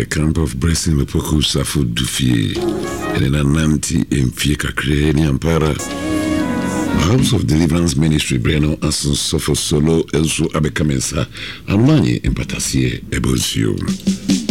camp of Blessing Mepoko Safo Dufie, and in a Nanti in Fieka ni Ampara. House of Deliverance Ministry, Breno Asun Sofo Solo, Elso Abekamensa, Amani, and Patasie, Ebosio.